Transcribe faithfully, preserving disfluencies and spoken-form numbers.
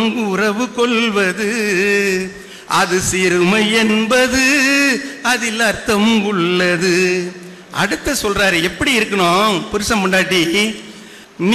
உறவு கொள்வது அது சிறுமை என்பது அதில் அர்த்தம் உள்ளது. அடுத்த சொல்றாரு எப்படி இருக்கணும் புருஷன் பொண்டாட்டி.